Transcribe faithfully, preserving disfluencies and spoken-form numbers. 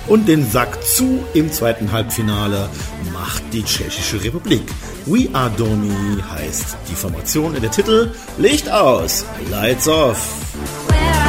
Und den Sack zu im zweiten Halbfinale macht die Tschechische Republik. We Are Domi heißt die Formation, in der Titel Licht aus, Lights off.